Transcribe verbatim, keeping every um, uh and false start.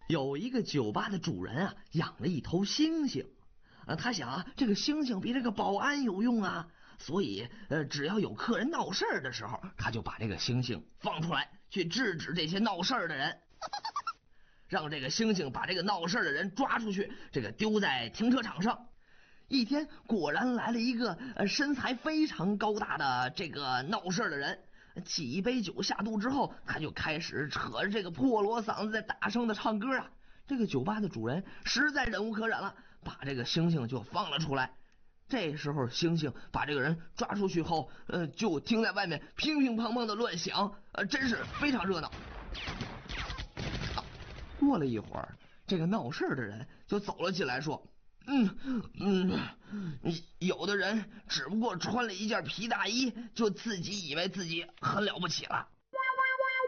有一个酒吧的主人啊，养了一头猩猩。啊，他想啊，这个猩猩比这个保安有用啊，所以呃，只要有客人闹事儿的时候，他就把这个猩猩放出来，去制止这些闹事儿的人，让这个猩猩把这个闹事儿的人抓出去，这个丢在停车场上。一天，果然来了一个呃身材非常高大的这个闹事儿的人。几杯酒下肚之后，他就开始扯着这个破锣嗓子在大声的唱歌啊。这个酒吧的主人实在忍无可忍了，把这个猩猩就放了出来。这时候猩猩把这个人抓出去后，呃，就听在外面乒乒乓乓的乱响，呃，真是非常热闹。啊，过了一会儿，这个闹事的人就走了进来，说：“嗯嗯，有的人只不过穿了一件皮大衣，就自己以为自己很了不起了。